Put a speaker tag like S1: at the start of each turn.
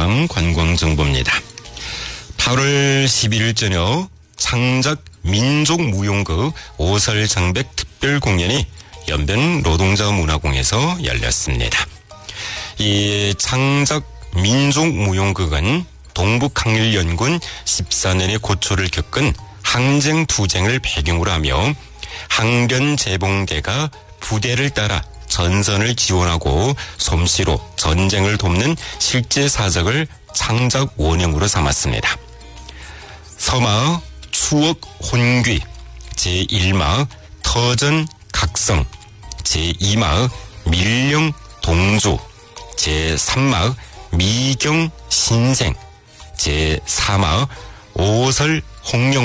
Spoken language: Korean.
S1: 다음 관광정보입니다. 8월 11일 저녁 창작 민족무용극 오설장백 특별공연이 연변 노동자문화공에서 열렸습니다. 이 창작 민족무용극은 동북항일연군 14년의 고초를 겪은 항쟁투쟁을 배경으로 하며 항련재봉대가 부대를 따라 전선을 지원하고 솜씨로 전쟁을 돕는 실제 사적을 창작 원형으로 삼았습니다. 서마 추억 혼귀, 제1마 터전 각성, 제2마 밀령 동조, 제3마 미경 신생, 제4마 오설 홍영